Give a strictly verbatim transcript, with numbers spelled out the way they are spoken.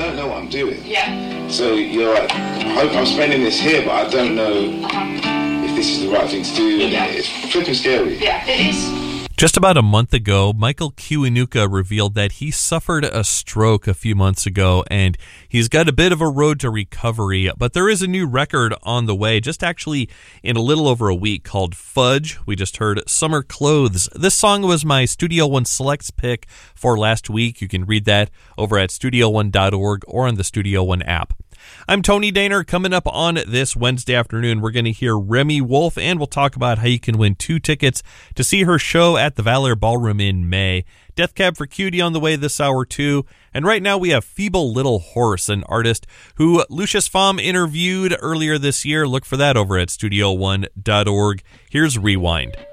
don't know what I'm doing. Yeah. So you're like, I hope I'm spending this here, but I don't know Uh-huh. if this is the right thing to do. And Yeah. it's flipping scary. Yeah, it is. Just about a month ago, Michael Kiwanuka revealed that he suffered a stroke a few months ago, and he's got a bit of a road to recovery, but there is a new record on the way, just actually in a little over a week, called Fudge. We just heard Summer Clothes. This song was my Studio One Selects pick for last week. You can read that over at studio one dot org or on the Studio One app. I'm Tony Daner. Coming up on this Wednesday afternoon, we're going to hear Remi Wolf, and we'll talk about how you can win two tickets to see her show at the Valor Ballroom in May. Death Cab for Cutie on the way this hour, too. And right now we have Feeble Little Horse, an artist who Lucius Pfam interviewed earlier this year. Look for that over at studio one dot org. Here's Rewind.